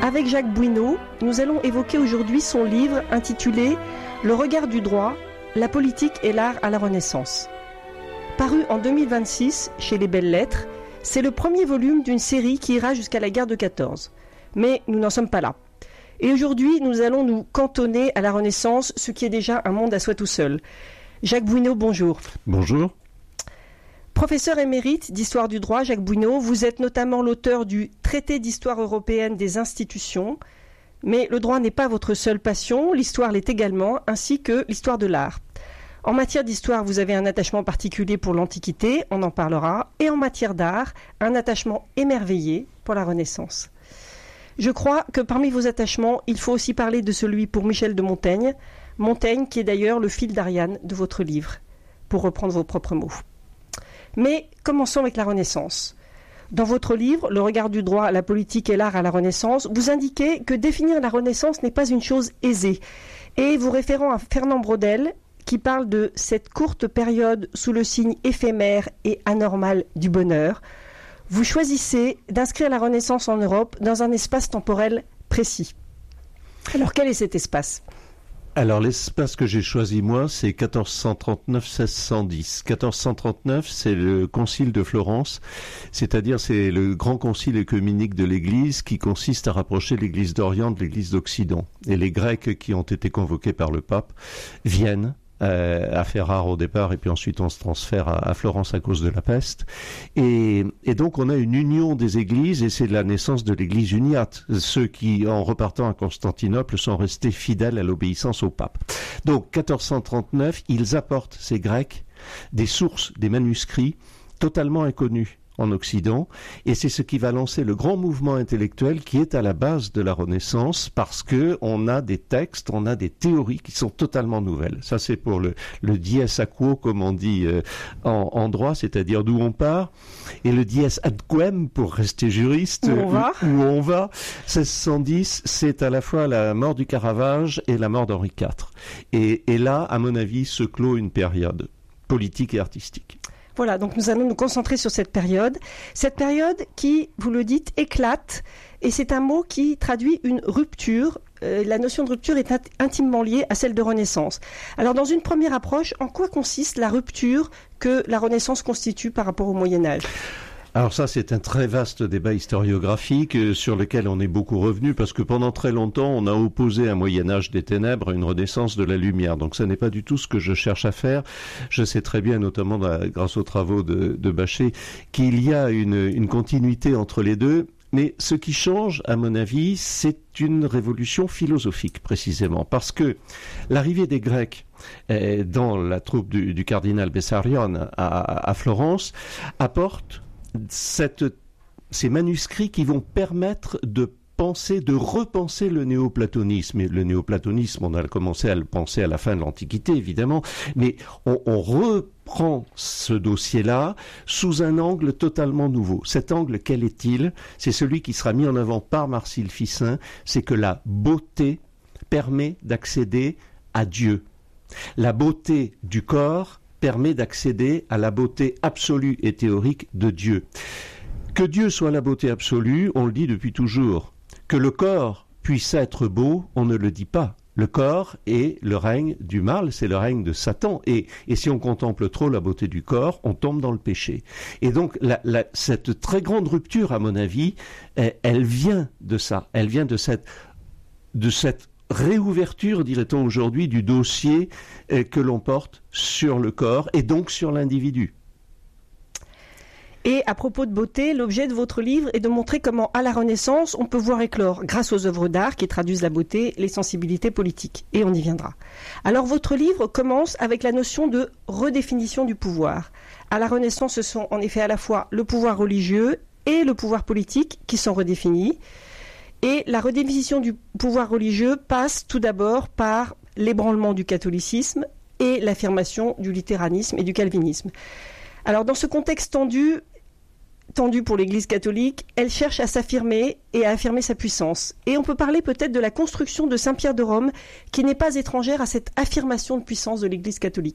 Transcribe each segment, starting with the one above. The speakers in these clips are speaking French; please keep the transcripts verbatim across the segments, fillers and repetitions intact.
Avec Jacques Bouineau, nous allons évoquer aujourd'hui son livre intitulé « Le regard du droit, la politique et l'art à la Renaissance ». Paru en deux mille vingt-six chez Les Belles Lettres, c'est le premier volume d'une série qui ira jusqu'à la guerre de quatorze. Mais nous n'en sommes pas là. Et aujourd'hui, nous allons nous cantonner à la Renaissance, ce qui est déjà un monde à soi tout seul. Jacques Bouineau, bonjour. Bonjour. Professeur émérite d'histoire du droit, Jacques Bouineau, vous êtes notamment l'auteur du Traité d'histoire européenne des institutions. Mais le droit n'est pas votre seule passion, l'histoire l'est également, ainsi que l'histoire de l'art. En matière d'histoire, vous avez un attachement particulier pour l'Antiquité, on en parlera, et en matière d'art, un attachement émerveillé pour la Renaissance. Je crois que parmi vos attachements, il faut aussi parler de celui pour Michel de Montaigne, Montaigne qui est d'ailleurs le fil d'Ariane de votre livre, pour reprendre vos propres mots. Mais commençons avec la Renaissance. Dans votre livre, Le regard du droit, la politique et l'art à la Renaissance, vous indiquez que définir la Renaissance n'est pas une chose aisée. Et vous référant à Fernand Braudel, qui parle de cette courte période sous le signe éphémère et anormal du bonheur, vous choisissez d'inscrire la Renaissance en Europe dans un espace temporel précis. Alors quel est cet espace ? Alors l'espace que j'ai choisi moi, c'est quatorze cent trente-neuf à seize cent dix. quatorze cent trente-neuf, c'est le concile de Florence, c'est-à-dire c'est le grand concile œcuménique de l'Église qui consiste à rapprocher l'Église d'Orient de l'Église d'Occident. Et les Grecs qui ont été convoqués par le pape viennent, Euh, à Ferrare au départ, et puis ensuite on se transfère à, à Florence à cause de la peste. Et, et donc on a une union des églises, et c'est la naissance de l'église uniate. Ceux qui, en repartant à Constantinople, sont restés fidèles à l'obéissance au pape. Donc quatorze cent trente-neuf, ils apportent, ces Grecs, des sources, des manuscrits totalement inconnus en Occident, et c'est ce qui va lancer le grand mouvement intellectuel qui est à la base de la Renaissance, parce que on a des textes, on a des théories qui sont totalement nouvelles. Ça, c'est pour le, le dies a quo, comme on dit euh, en, en droit, c'est-à-dire d'où on part, et le dies ad quem, pour rester juriste, où on va. Où, où on va. seize cent dix, c'est à la fois la mort du Caravage et la mort d'Henri quatre. Et, et là, à mon avis, se clôt une période politique et artistique. Voilà, donc nous allons nous concentrer sur cette période. Cette période qui, vous le dites, éclate, et c'est un mot qui traduit une rupture. Euh, la notion de rupture est int- intimement liée à celle de Renaissance. Alors, dans une première approche, en quoi consiste la rupture que la Renaissance constitue par rapport au Moyen-Âge ? Alors ça, c'est un très vaste débat historiographique euh, sur lequel on est beaucoup revenu, parce que pendant très longtemps, on a opposé un Moyen-Âge des ténèbres à une Renaissance de la lumière. Donc ça n'est pas du tout ce que je cherche à faire. Je sais très bien, notamment dans, grâce aux travaux de, de Bachet, qu'il y a une, une continuité entre les deux. Mais ce qui change, à mon avis, c'est une révolution philosophique, précisément. Parce que l'arrivée des Grecs euh, dans la troupe du, du cardinal Bessarion à, à Florence apporte Cette, ces manuscrits qui vont permettre de penser, de repenser le néoplatonisme. Et le néoplatonisme, on a commencé à le penser à la fin de l'Antiquité, évidemment, mais on, on reprend ce dossier-là sous un angle totalement nouveau. Cet angle, quel est-il ? C'est celui qui sera mis en avant par Marcille Ficin, c'est que la beauté permet d'accéder à Dieu. La beauté du corps permet d'accéder à la beauté absolue et théorique de Dieu. Que Dieu soit la beauté absolue, on le dit depuis toujours. Que le corps puisse être beau, on ne le dit pas. Le corps est le règne du mal, c'est le règne de Satan. Et, et si on contemple trop la beauté du corps, on tombe dans le péché. Et donc, la, la, cette très grande rupture, à mon avis, elle, elle vient de ça. Elle vient de cette, de cette réouverture, dirait-on aujourd'hui, du dossier euh, que l'on porte sur le corps et donc sur l'individu. Et à propos de beauté, l'objet de votre livre est de montrer comment, à la Renaissance, on peut voir éclore, grâce aux œuvres d'art qui traduisent la beauté, les sensibilités politiques. Et on y viendra. Alors, votre livre commence avec la notion de redéfinition du pouvoir. À la Renaissance, ce sont en effet à la fois le pouvoir religieux et le pouvoir politique qui sont redéfinis. Et la redéfinition du pouvoir religieux passe tout d'abord par l'ébranlement du catholicisme et l'affirmation du littéranisme et du calvinisme. Alors, dans ce contexte tendu, tendu pour l'Église catholique, elle cherche à s'affirmer et à affirmer sa puissance. Et on peut parler peut-être de la construction de Saint-Pierre de Rome, qui n'est pas étrangère à cette affirmation de puissance de l'Église catholique.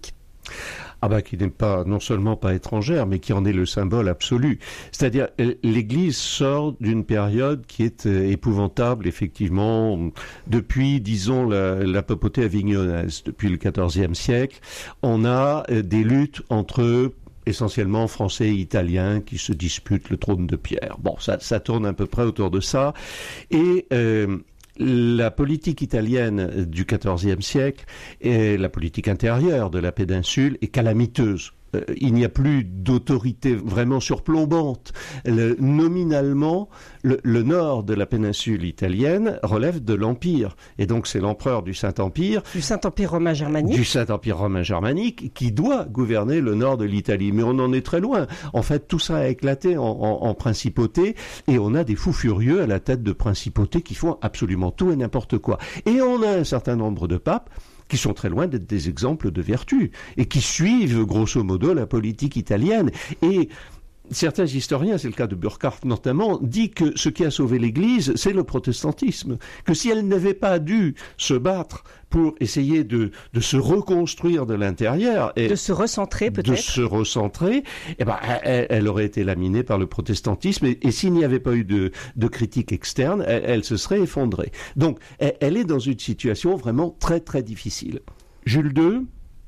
Ah bah, qui n'est pas, non seulement pas étrangère, mais qui en est le symbole absolu. C'est-à-dire, l'Église sort d'une période qui est épouvantable, effectivement, depuis, disons, la, la papauté avignonnaise, depuis le quatorzième siècle. On a des luttes entre essentiellement français et italiens qui se disputent le trône de pierre. Bon, ça, ça tourne à peu près autour de ça. Et euh, la politique italienne du quatorzième siècle et la politique intérieure de la péninsule est calamiteuse. Euh, il n'y a plus d'autorité vraiment surplombante. Le, nominalement, le, le nord de la péninsule italienne relève de l'Empire. Et donc c'est l'empereur du Saint-Empire. Du Saint-Empire romain germanique. Du Saint-Empire romain germanique qui doit gouverner le nord de l'Italie. Mais on en est très loin. En fait, tout ça a éclaté en, en, en principauté et on a des fous furieux à la tête de principautés qui font absolument tout et n'importe quoi. Et on a un certain nombre de papes qui sont très loin d'être des exemples de vertu, et qui suivent grosso modo la politique italienne. Et certains historiens, c'est le cas de Burckhardt notamment, disent que ce qui a sauvé l'Église, c'est le protestantisme. Que si elle n'avait pas dû se battre pour essayer de, de se reconstruire de l'intérieur... Et de se recentrer peut-être. De se recentrer, eh ben, elle, elle aurait été laminée par le protestantisme. Et, et s'il n'y avait pas eu de, de critique externe, elle, elle se serait effondrée. Donc, elle, elle est dans une situation vraiment très très difficile. Jules deux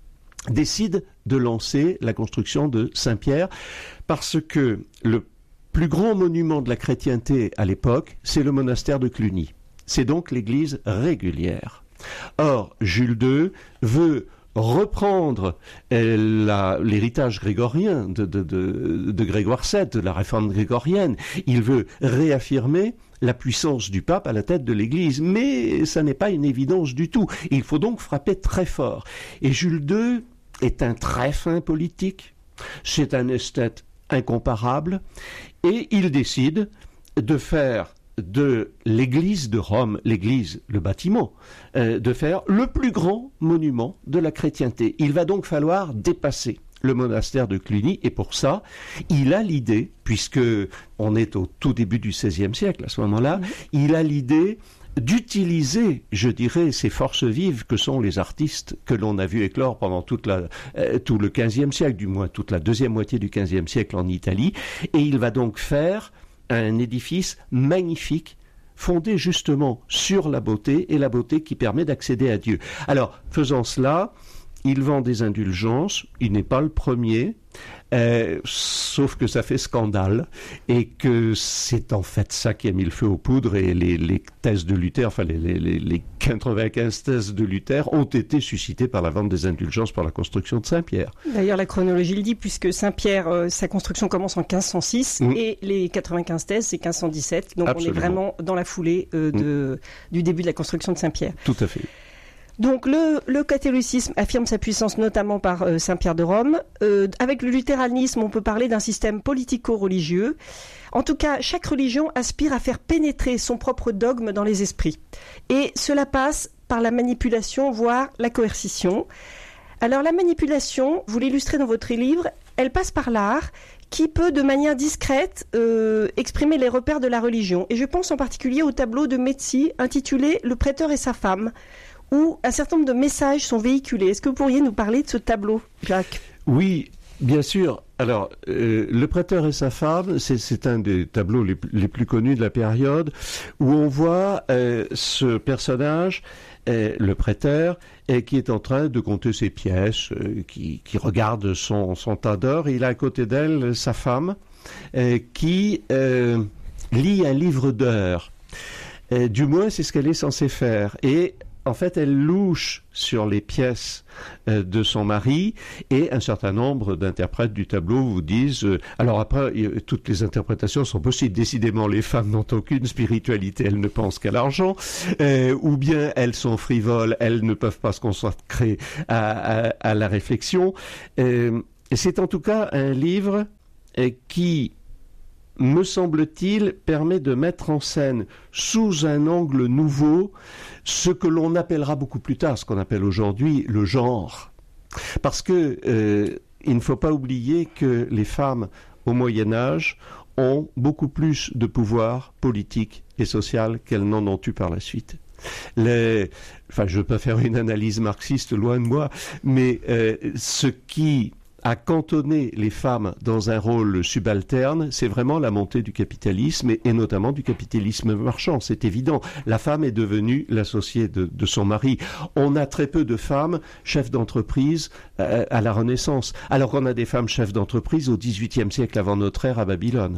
décide de lancer la construction de Saint-Pierre parce que le plus grand monument de la chrétienté à l'époque, c'est le monastère de Cluny. C'est donc l'église régulière. Or, Jules deux veut reprendre euh, la, l'héritage grégorien de, de, de, de Grégoire sept, de la réforme grégorienne. Il veut réaffirmer la puissance du pape à la tête de l'Église, mais ça n'est pas une évidence du tout. Il faut donc frapper très fort. Et Jules deux est un très fin politique, c'est un esthète incomparable, et il décide de faire de l'église de Rome, l'église, le bâtiment, euh, de faire le plus grand monument de la chrétienté. Il va donc falloir dépasser le monastère de Cluny, et pour ça, il a l'idée, puisque on est au tout début du seizième siècle à ce moment-là, mmh. il a l'idée d'utiliser, je dirais, ces forces vives que sont les artistes que l'on a vu éclore pendant toute la, euh, tout le quinzième siècle, du moins toute la deuxième moitié du quinzième siècle en Italie, et il va donc faire un édifice magnifique, fondé justement sur la beauté, et la beauté qui permet d'accéder à Dieu. Alors, faisant cela, il vend des indulgences, il n'est pas le premier, euh, sauf que ça fait scandale, et que c'est en fait ça qui a mis le feu aux poudres, et les, les thèses de Luther, enfin les, les, les quatre-vingt-quinze thèses de Luther ont été suscitées par la vente des indulgences pour la construction de Saint-Pierre. D'ailleurs, la chronologie le dit, puisque Saint-Pierre, euh, sa construction commence en quinze cent six, mmh. et les quatre-vingt-quinze thèses, c'est quinze cent dix-sept, donc Absolument. On est vraiment dans la foulée euh, de, mmh. du début de la construction de Saint-Pierre. Tout à fait. Donc le, le catholicisme affirme sa puissance notamment par euh, Saint-Pierre de Rome. Euh, avec le luthéranisme, on peut parler d'un système politico-religieux. En tout cas, chaque religion aspire à faire pénétrer son propre dogme dans les esprits. Et cela passe par la manipulation, voire la coercition. Alors la manipulation, vous l'illustrez dans votre livre, elle passe par l'art, qui peut de manière discrète euh, exprimer les repères de la religion. Et je pense en particulier au tableau de Metzi intitulé « Le prêteur et sa femme », où un certain nombre de messages sont véhiculés. Est-ce que vous pourriez nous parler de ce tableau, Jacques ? Oui, bien sûr. Alors, euh, Le prêteur et sa femme, c'est, c'est un des tableaux les, les plus connus de la période, où on voit euh, ce personnage, euh, le prêteur, et qui est en train de compter ses pièces, euh, qui, qui regarde son, son tas d'or, et il a à côté d'elle sa femme, euh, qui euh, lit un livre d'heures. Euh, du moins, c'est ce qu'elle est censée faire. Et en fait, elle louche sur les pièces euh, de son mari, et un certain nombre d'interprètes du tableau vous disent... Euh, alors après, y, toutes les interprétations sont possibles. Décidément, les femmes n'ont aucune spiritualité, elles ne pensent qu'à l'argent, euh, ou bien elles sont frivoles, elles ne peuvent pas se consacrer à, à, à la réflexion. Euh, c'est en tout cas un livre euh, qui... me semble-t-il, permet de mettre en scène sous un angle nouveau ce que l'on appellera beaucoup plus tard, ce qu'on appelle aujourd'hui le genre. Parce que euh, il ne faut pas oublier que les femmes au Moyen-Âge ont beaucoup plus de pouvoir politique et social qu'elles n'en ont eu par la suite. Les, enfin, je ne veux pas faire une analyse marxiste, loin de moi, mais euh, ce qui a cantonné les femmes dans un rôle subalterne, c'est vraiment la montée du capitalisme et, et notamment du capitalisme marchand. C'est évident. La femme est devenue l'associée de, de son mari. On a très peu de femmes chefs d'entreprise euh, à la Renaissance, alors qu'on a des femmes chefs d'entreprise au dix-huitième siècle avant notre ère à Babylone.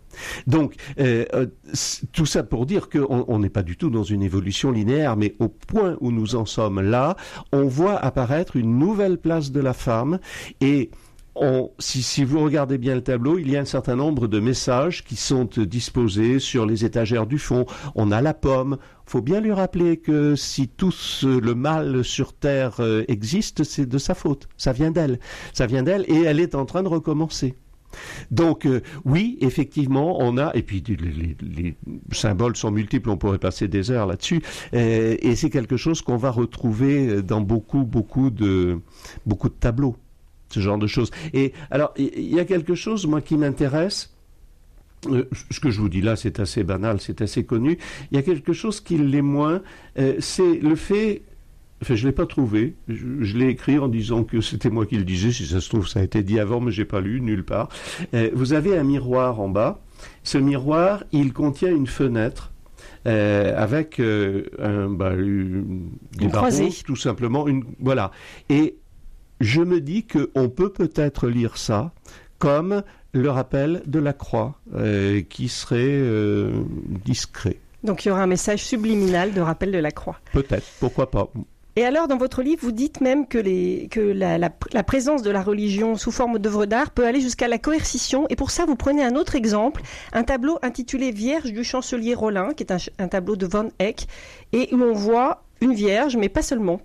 Donc, euh, euh, tout ça pour dire qu'on n'est pas du tout dans une évolution linéaire, mais au point où nous en sommes là, on voit apparaître une nouvelle place de la femme et on, si, si vous regardez bien le tableau, il y a un certain nombre de messages qui sont disposés sur les étagères du fond. On a la pomme. Il faut bien lui rappeler que si tout ce, le mal sur Terre euh, existe, c'est de sa faute. Ça vient d'elle. Ça vient d'elle et elle est en train de recommencer. Donc euh, oui, effectivement, on a, et puis les, les, les symboles sont multiples, on pourrait passer des heures là-dessus, euh, et c'est quelque chose qu'on va retrouver dans beaucoup, beaucoup de, beaucoup de tableaux, ce genre de choses. Et alors, il y a quelque chose, moi, qui m'intéresse. Euh, ce que je vous dis là, c'est assez banal, c'est assez connu. Il y a quelque chose qui l'est moins, euh, c'est le fait... Enfin, je ne l'ai pas trouvé. Je, je l'ai écrit en disant que c'était moi qui le disais. Si ça se trouve, ça a été dit avant, mais je n'ai pas lu nulle part. Euh, vous avez un miroir en bas. Ce miroir, il contient une fenêtre euh, avec euh, un, bah, une, des une barreaux, croisée. tout simplement. Une, voilà. Et je me dis qu'on peut peut-être lire ça comme le rappel de la croix, euh, qui serait euh, discret. Donc il y aura un message subliminal de rappel de la croix. Peut-être, pourquoi pas. Et alors, dans votre livre, vous dites même que, les, que la, la, la présence de la religion sous forme d'œuvre d'art peut aller jusqu'à la coercition. Et pour ça, vous prenez un autre exemple, un tableau intitulé Vierge du chancelier Rollin, qui est un, un tableau de Van Eyck, et où on voit une vierge, mais pas seulement.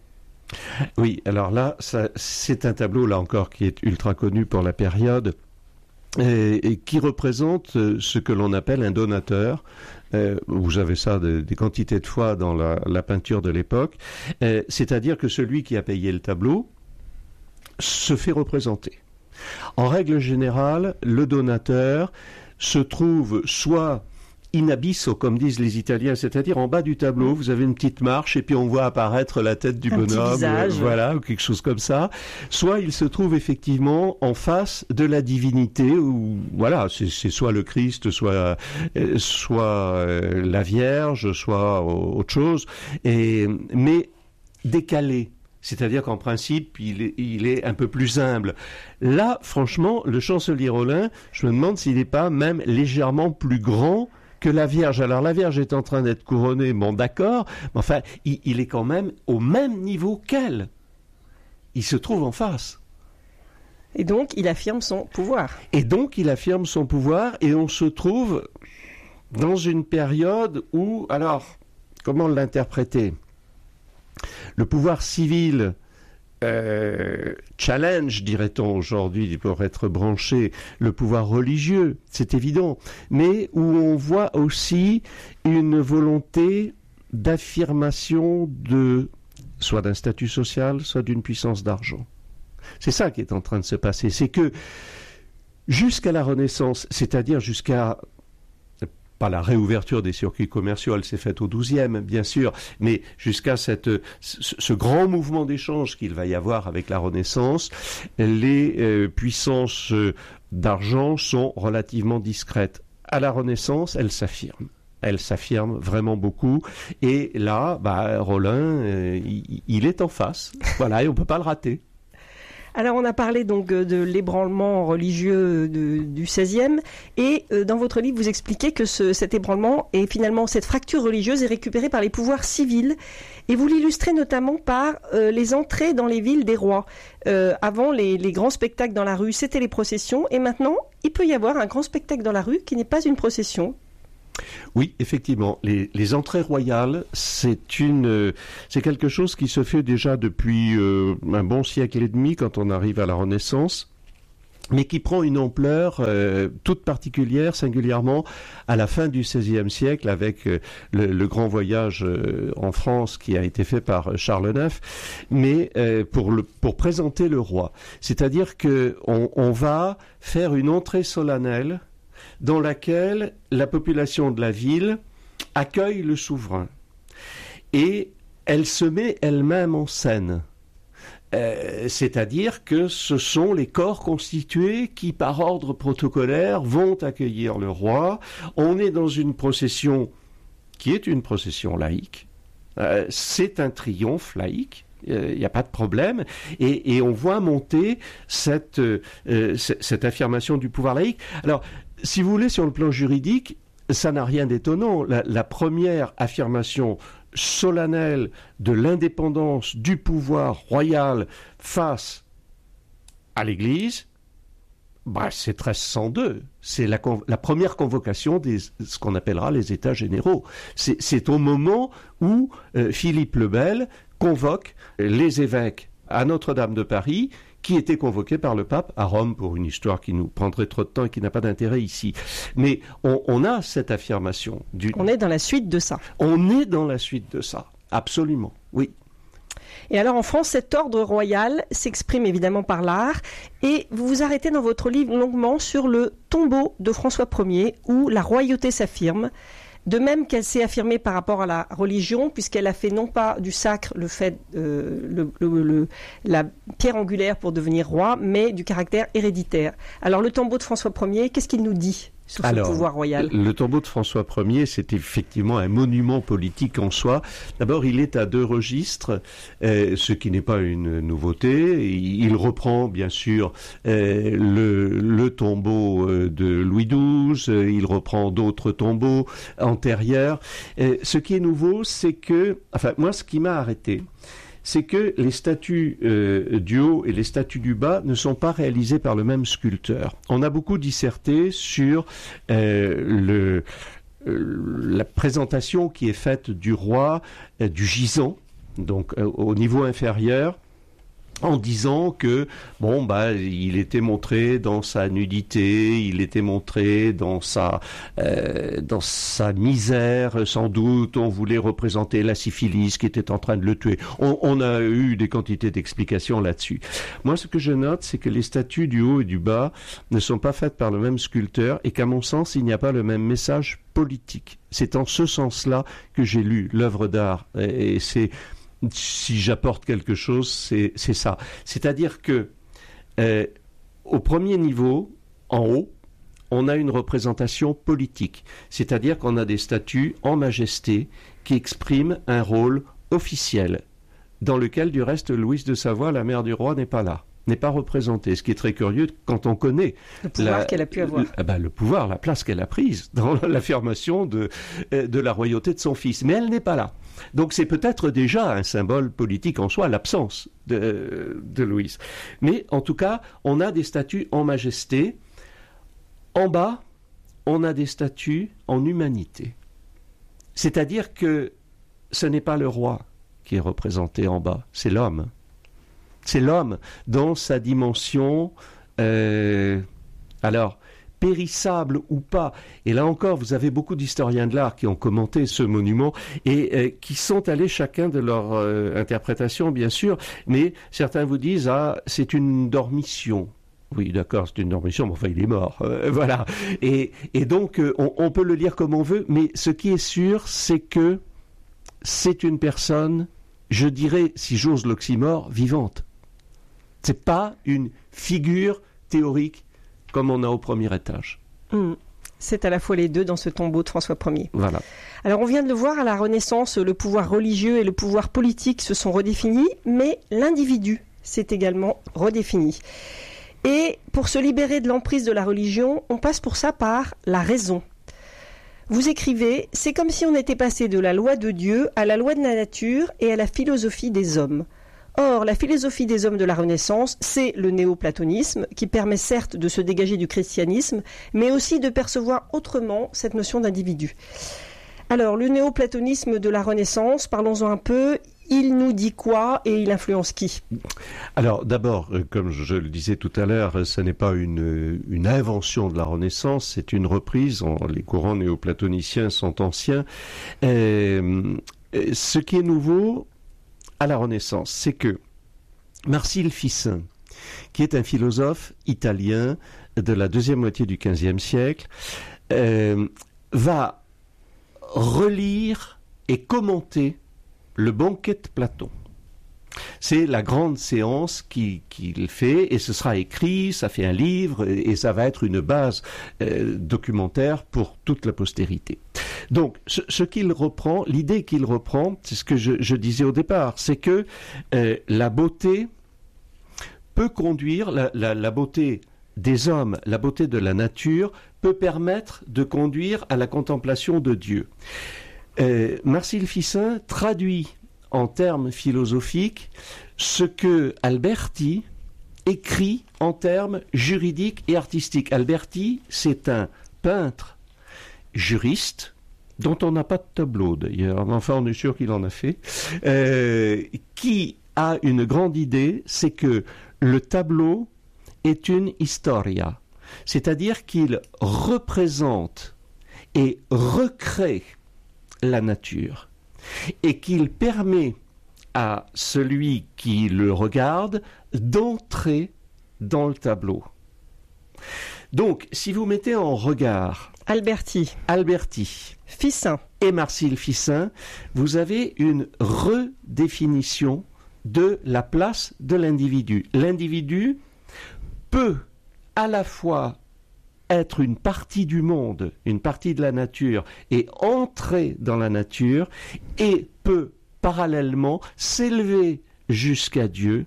Oui, alors là, ça, c'est un tableau, là encore, qui est ultra connu pour la période, et, et qui représente ce que l'on appelle un donateur. Euh, vous avez ça de, des quantités de fois dans la, la peinture de l'époque, euh, c'est-à-dire que celui qui a payé le tableau se fait représenter. En règle générale, le donateur se trouve soit in abysso, comme disent les Italiens, c'est-à-dire en bas du tableau, vous avez une petite marche et puis on voit apparaître la tête du un bonhomme, visage, euh, voilà, ou quelque chose comme ça. Soit il se trouve effectivement en face de la divinité, ou voilà, c'est, c'est soit le Christ, soit euh, soit euh, la Vierge, soit autre chose, et mais décalé. C'est-à-dire qu'en principe, il est, il est un peu plus humble. Là, franchement, le chancelier Rollin, je me demande s'il n'est pas même légèrement plus grand que la Vierge. Alors la Vierge est en train d'être couronnée, bon d'accord, mais enfin, il, il est quand même au même niveau qu'elle. Il se trouve en face. Et donc, il affirme son pouvoir. Et donc, il affirme son pouvoir, et on se trouve dans une période où, alors, comment l'interpréter ? Le pouvoir civil euh, challenge, dirait-on aujourd'hui, pour être branché, le pouvoir religieux, c'est évident, mais où on voit aussi une volonté d'affirmation de soit d'un statut social, soit d'une puissance d'argent. C'est ça qui est en train de se passer. C'est que jusqu'à la Renaissance, c'est-à-dire jusqu'à pas la réouverture des circuits commerciaux, elle s'est faite au douzième, bien sûr, mais jusqu'à cette, ce, ce grand mouvement d'échange qu'il va y avoir avec la Renaissance, les euh, puissances d'argent sont relativement discrètes. À la Renaissance, elles s'affirment. Elle s'affirme vraiment beaucoup. Et là, bah, Rollin, euh, il, il est en face. Voilà, et on ne peut pas le rater. Alors, on a parlé donc de l'ébranlement religieux de, du seizième, et euh, dans votre livre, vous expliquez que ce, cet ébranlement et finalement cette fracture religieuse est récupérée par les pouvoirs civils, et vous l'illustrez notamment par euh, les entrées dans les villes des rois. Euh, avant, les, les grands spectacles dans la rue, c'était les processions, et maintenant, il peut y avoir un grand spectacle dans la rue qui n'est pas une procession. Oui, effectivement, les, les entrées royales, c'est une, c'est quelque chose qui se fait déjà depuis euh, un bon siècle et demi quand on arrive à la Renaissance, mais qui prend une ampleur euh, toute particulière, singulièrement à la fin du seizième siècle, avec euh, le, le grand voyage euh, en France qui a été fait par Charles neuf, mais euh, pour, le, pour présenter le roi. C'est-à-dire qu'on on va faire une entrée solennelle dans laquelle la population de la ville accueille le souverain. et elle se met elle-même en scène. Euh, c'est-à-dire que ce sont les corps constitués qui, par ordre protocolaire, vont accueillir le roi. On est dans une procession qui est une procession laïque. Euh, c'est un triomphe laïque. Il euh, n'y a pas de problème. Et, et on voit monter cette, euh, cette affirmation du pouvoir laïque. Alors, si vous voulez, sur le plan juridique, ça n'a rien d'étonnant. La, la première affirmation solennelle de l'indépendance du pouvoir royal face à l'Église, bah, c'est treize cent deux. C'est la, la première convocation de ce qu'on appellera les États généraux. C'est, c'est au moment où euh, Philippe le Bel convoque les évêques à Notre-Dame de Paris, qui étaient convoqués par le pape à Rome, pour une histoire qui nous prendrait trop de temps et qui n'a pas d'intérêt ici. Mais on, on a cette affirmation. Du... On est dans la suite de ça. On est dans la suite de ça, absolument, oui. Et alors en France, cet ordre royal s'exprime évidemment par l'art, et vous vous arrêtez dans votre livre longuement sur le tombeau de François Ier, où la royauté s'affirme, de même qu'elle s'est affirmée par rapport à la religion, puisqu'elle a fait non pas du sacre le fait, euh, le, le, le, la pierre angulaire pour devenir roi, mais du caractère héréditaire. Alors le tombeau de François Ier, qu'est-ce qu'il nous dit sur Alors, ce pouvoir royal? Le tombeau de François Ier, c'est effectivement un monument politique en soi. D'abord, il est à deux registres, euh, ce qui n'est pas une nouveauté. Il, il reprend, bien sûr, euh, le, le tombeau de Louis douze, euh, il reprend d'autres tombeaux antérieurs. Euh, ce qui est nouveau, c'est que... Enfin, moi, ce qui m'a arrêté, c'est que les statues euh, du haut et les statues du bas ne sont pas réalisées par le même sculpteur. On a beaucoup disserté sur euh, le, euh, la présentation qui est faite du roi, euh, du gisant, donc euh, au niveau inférieur, en disant que bon bah il était montré dans sa nudité, il était montré dans sa euh, dans sa misère, sans doute on voulait représenter la syphilis qui était en train de le tuer. On, on a eu des quantités d'explications là-dessus. Moi ce que je note, c'est que les statues du haut et du bas ne sont pas faites par le même sculpteur et qu'à mon sens il n'y a pas le même message politique. C'est en ce sens-là que j'ai lu l'œuvre d'art et c'est si j'apporte quelque chose, c'est, c'est ça. C'est-à-dire que, euh, au premier niveau, en haut, on a une représentation politique. C'est-à-dire qu'on a des statues en majesté qui expriment un rôle officiel, dans lequel, du reste, Louise de Savoie, la mère du roi, n'est pas là, n'est pas représentée. Ce qui est très curieux quand on connaît le pouvoir la, qu'elle a pu avoir. Le, ben, le pouvoir, la place qu'elle a prise dans l'affirmation de, de la royauté de son fils. Mais elle n'est pas là. Donc c'est peut-être déjà un symbole politique en soi, l'absence de, de Louise. Mais en tout cas, on a des statues en majesté. En bas, on a des statues en humanité. C'est-à-dire que ce n'est pas le roi qui est représenté en bas, c'est l'homme. C'est l'homme dans sa dimension... Euh, alors... périssable ou pas. Et là encore, vous avez beaucoup d'historiens de l'art qui ont commenté ce monument et euh, qui sont allés chacun de leur euh, interprétation, bien sûr, mais certains vous disent « Ah, c'est une dormition ». Oui, d'accord, c'est une dormition, mais enfin, il est mort. Euh, voilà. Et, et donc, euh, on, on peut le lire comme on veut, mais ce qui est sûr, c'est que c'est une personne, je dirais, si j'ose l'oxymore, vivante. C'est pas une figure théorique comme on a au premier étage. Mmh. C'est à la fois les deux dans ce tombeau de François Ier. Voilà. Alors on vient de le voir, à la Renaissance, le pouvoir religieux et le pouvoir politique se sont redéfinis, mais l'individu s'est également redéfini. Et pour se libérer de l'emprise de la religion, on passe pour ça par la raison. Vous écrivez, c'est comme si on était passé de la loi de Dieu à la loi de la nature et à la philosophie des hommes. Or, la philosophie des hommes de la Renaissance, c'est le néoplatonisme, qui permet certes de se dégager du christianisme, mais aussi de percevoir autrement cette notion d'individu. Alors, le néoplatonisme de la Renaissance, parlons-en un peu, il nous dit quoi et il influence qui? Alors, d'abord, comme je le disais tout à l'heure, ce n'est pas une, une invention de la Renaissance, c'est une reprise, les courants néoplatoniciens sont anciens. Euh, ce qui est nouveau à la Renaissance, c'est que Marcille Ficin, qui est un philosophe italien de la deuxième moitié du quinzième siècle, euh, va relire et commenter le banquet de Platon. C'est la grande séance qu'il qui fait, et ce sera écrit, ça fait un livre, et, et ça va être une base euh, documentaire pour toute la postérité. Donc, ce, ce qu'il reprend, l'idée qu'il reprend, c'est ce que je, je disais au départ, c'est que euh, la beauté peut conduire, la, la, la beauté des hommes, la beauté de la nature, peut permettre de conduire à la contemplation de Dieu. Euh, Marcille Ficin traduit en termes philosophiques ce que Alberti écrit en termes juridiques et artistiques. Alberti, c'est un peintre juriste, dont on n'a pas de tableau d'ailleurs, enfin on est sûr qu'il en a fait, euh, qui a une grande idée, c'est que le tableau est une historia, c'est-à-dire qu'il représente et recrée la nature, et qu'il permet à celui qui le regarde d'entrer dans le tableau. Donc, si vous mettez en regard Alberti, Alberti, Ficin et Marcille Ficin, vous avez une redéfinition de la place de l'individu. L'individu peut à la fois être une partie du monde, une partie de la nature, et entrer dans la nature, et peut parallèlement s'élever jusqu'à Dieu,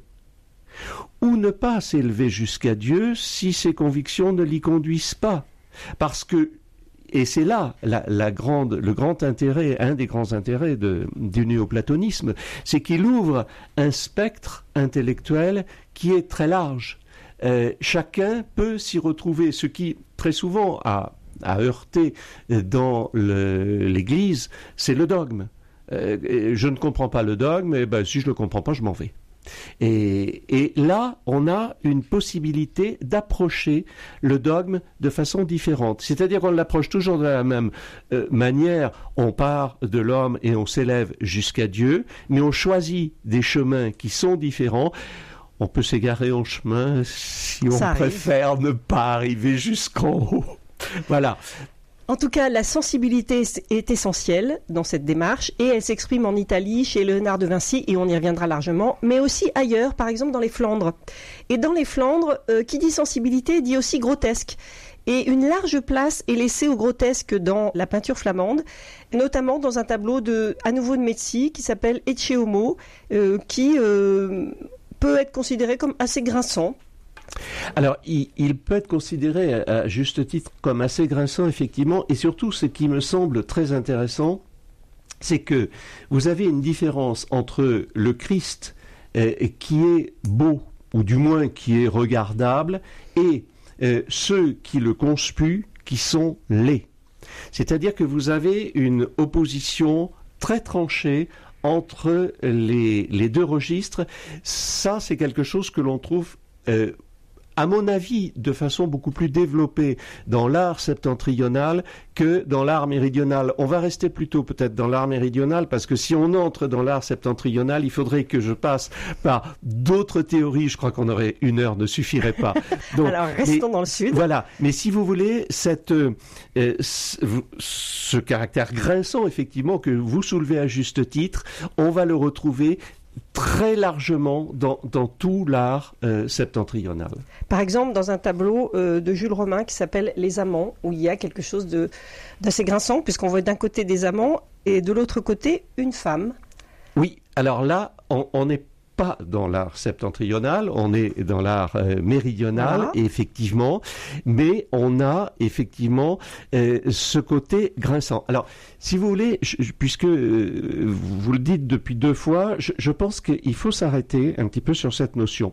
ou ne pas s'élever jusqu'à Dieu si ses convictions ne l'y conduisent pas. Parce que, et c'est là la, la grande, le grand intérêt, un des grands intérêts de, du néoplatonisme, c'est qu'il ouvre un spectre intellectuel qui est très large. Euh, chacun peut s'y retrouver, ce qui très souvent a, a heurté dans le, l'Église, c'est le dogme. Euh, je ne comprends pas le dogme, et ben, si je ne le comprends pas, je m'en vais. Et, et là, on a une possibilité d'approcher le dogme de façon différente. C'est-à-dire qu'on l'approche toujours de la même euh, manière. On part de l'homme et on s'élève jusqu'à Dieu, mais on choisit des chemins qui sont différents. On peut s'égarer en chemin si on préfère ne pas arriver jusqu'en haut. Voilà. En tout cas, la sensibilité est essentielle dans cette démarche et elle s'exprime en Italie, chez Léonard de Vinci, et on y reviendra largement, mais aussi ailleurs, par exemple dans les Flandres. Et dans les Flandres, euh, qui dit sensibilité dit aussi grotesque. Et une large place est laissée au grotesque dans la peinture flamande, notamment dans un tableau de, à nouveau de Metzi qui s'appelle Ecce Homo, euh, qui euh, peut être considéré comme assez grinçant. Alors, il, il peut être considéré à, à juste titre comme assez grinçant, effectivement, et surtout, ce qui me semble très intéressant, c'est que vous avez une différence entre le Christ euh, qui est beau, ou du moins qui est regardable, et euh, ceux qui le conspuent, qui sont laids. C'est-à-dire que vous avez une opposition très tranchée entre les, les deux registres. Ça, c'est quelque chose que l'on trouve euh, à mon avis, de façon beaucoup plus développée dans l'art septentrional que dans l'art méridional. On va rester plutôt peut-être dans l'art méridional, parce que si on entre dans l'art septentrional, il faudrait que je passe par d'autres théories. Je crois qu'on aurait une heure, ne suffirait pas. Donc, alors, restons mais, dans le sud. Voilà. Mais si vous voulez, cette, euh, ce, ce caractère grinçant, effectivement, que vous soulevez à juste titre, on va le retrouver très largement dans, dans tout l'art euh, septentrional. Par exemple, dans un tableau euh, de Jules Romain qui s'appelle Les Amants, où il y a quelque chose de, d'assez grinçant, puisqu'on voit d'un côté des amants et de l'autre côté une femme. Oui, alors là, on n'est pas dans l'art septentrional, on est dans l'art euh, méridional, voilà. Effectivement, mais on a effectivement euh, ce côté grinçant. Alors, si vous voulez, je, puisque euh, vous le dites depuis deux fois, je, je pense qu'il faut s'arrêter un petit peu sur cette notion.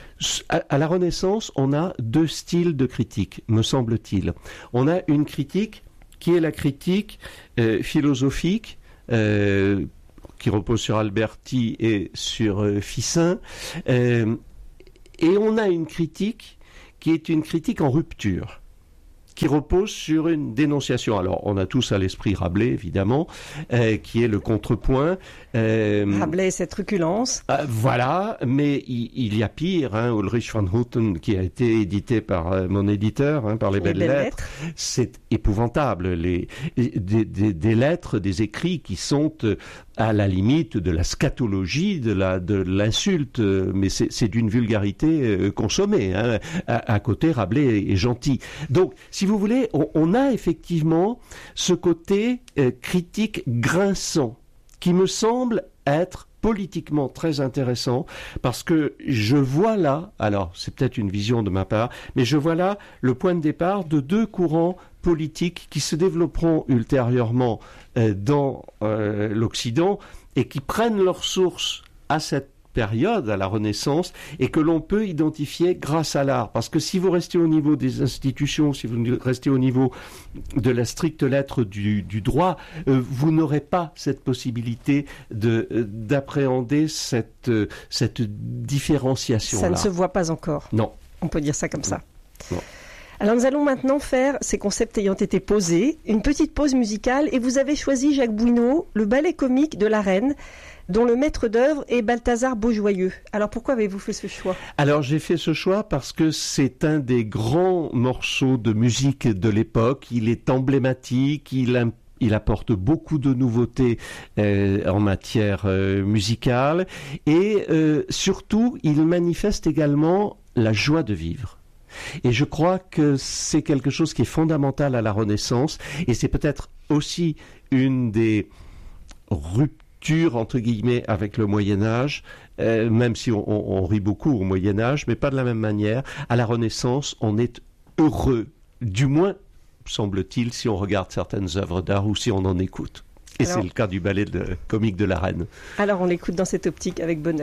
À, à la Renaissance, on a deux styles de critique, me semble-t-il. On a une critique qui est la critique euh, philosophique, euh, qui repose sur Alberti et sur euh, Ficin, euh, et on a une critique qui est une critique en rupture, qui repose sur une dénonciation. Alors, on a tous à l'esprit Rabelais, évidemment, euh, qui est le contrepoint. Euh, Rabelais, cette truculence. Euh, voilà, mais il, il y a pire, hein, Ulrich von Hutten, qui a été édité par euh, mon éditeur, hein, par les, les Belles, Belles Lettres. Lettres. C'est épouvantable. Les, des, des, des lettres, des écrits qui sont euh, à la limite de la scatologie, de la de l'insulte, mais c'est, c'est d'une vulgarité consommée. Hein. À, à côté, Rabelais est gentil. Donc, si vous voulez, on, on a effectivement ce côté euh, critique grinçant qui me semble être politiquement très intéressant, parce que je vois là, alors c'est peut-être une vision de ma part, mais je vois là le point de départ de deux courants politiques qui se développeront ultérieurement euh, dans euh, l'Occident et qui prennent leur source à cette période, à la Renaissance, et que l'on peut identifier grâce à l'art. Parce que si vous restez au niveau des institutions, si vous restez au niveau de la stricte lettre du, du droit, euh, vous n'aurez pas cette possibilité de, euh, d'appréhender cette, euh, cette différenciation-là. Ça ne se voit pas encore. Non. On peut dire ça comme ça. Non. Alors nous allons maintenant faire, ces concepts ayant été posés, une petite pause musicale, et vous avez choisi, Jacques Bouineau, le ballet comique de La Reine, dont le maître d'œuvre est Balthazar Beaujoyeux. Alors pourquoi avez-vous fait ce choix ? Alors j'ai fait ce choix parce que c'est un des grands morceaux de musique de l'époque. Il est emblématique, il a Il apporte beaucoup de nouveautés euh, en matière euh, musicale et euh, surtout, il manifeste également la joie de vivre. Et je crois que c'est quelque chose qui est fondamental à la Renaissance et c'est peut-être aussi une des ruptures entre guillemets avec le Moyen-Âge, euh, même si on, on, on rit beaucoup au Moyen-Âge, mais pas de la même manière. À la Renaissance, on est heureux, du moins semble-t-il, si on regarde certaines œuvres d'art ou si on en écoute. Et alors, c'est le cas du ballet de, comique de La Reine. Alors on l'écoute dans cette optique avec bonheur.